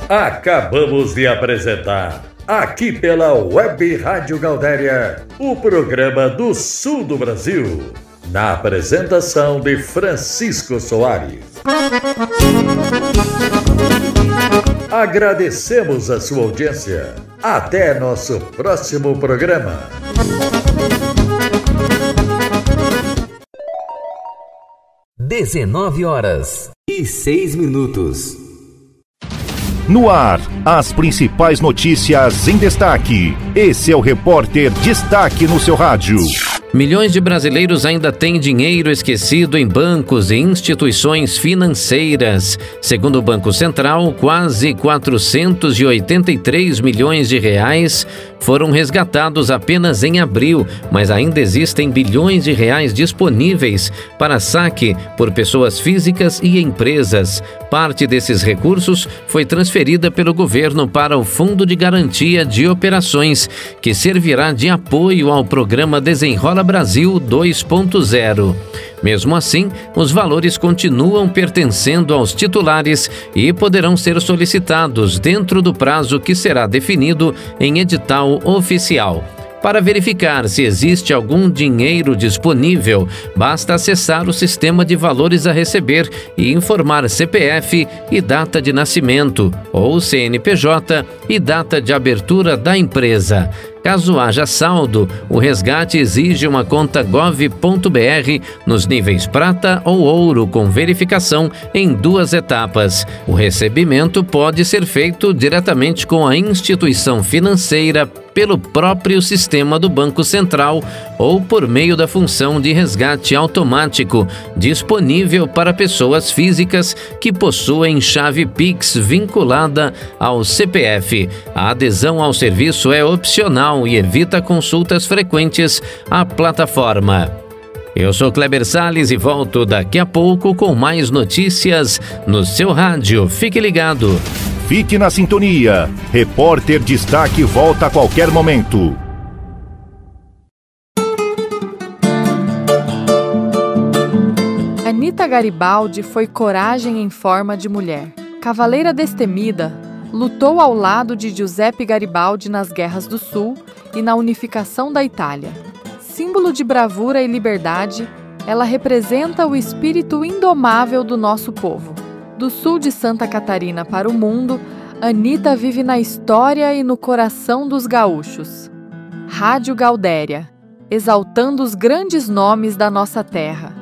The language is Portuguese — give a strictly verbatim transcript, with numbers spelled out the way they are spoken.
Acabamos de apresentar, aqui pela Web Rádio Gaudéria, o programa do Sul do Brasil, na apresentação de Francisco Soares. Agradecemos a sua audiência. Até nosso próximo programa. dezenove horas e seis minutos. No ar, as principais notícias em destaque. Esse é o Repórter Destaque no seu rádio. Milhões de brasileiros ainda têm dinheiro esquecido em bancos e instituições financeiras. Segundo o Banco Central, quase quatrocentos e oitenta e três milhões de reais foram resgatados apenas em abril, mas ainda existem bilhões de reais disponíveis para saque por pessoas físicas e empresas. Parte desses recursos foi transferida pelo governo para o Fundo de Garantia de Operações, que servirá de apoio ao programa Desenrola Brasil dois ponto zero. Mesmo assim, os valores continuam pertencendo aos titulares e poderão ser solicitados dentro do prazo que será definido em edital oficial. Para verificar se existe algum dinheiro disponível, basta acessar o sistema de valores a receber e informar C P F e data de nascimento, ou C N P J e data de abertura da empresa. Caso haja saldo, o resgate exige uma conta gov ponto br nos níveis prata ou ouro com verificação em duas etapas. O recebimento pode ser feito diretamente com a instituição financeira pelo próprio sistema do Banco Central ou por meio da função de resgate automático, disponível para pessoas físicas que possuem chave Pix vinculada ao C P F. A adesão ao serviço é opcional e evita consultas frequentes à plataforma. Eu sou Kleber Salles e volto daqui a pouco com mais notícias no seu rádio. Fique ligado. Fique na sintonia. Repórter Destaque volta a qualquer momento. Anita Garibaldi foi coragem em forma de mulher. Cavaleira destemida, lutou ao lado de Giuseppe Garibaldi nas Guerras do Sul e na unificação da Itália. Símbolo de bravura e liberdade, ela representa o espírito indomável do nosso povo. Do sul de Santa Catarina para o mundo, Anita vive na história e no coração dos gaúchos. Rádio Gaudéria, exaltando os grandes nomes da nossa terra.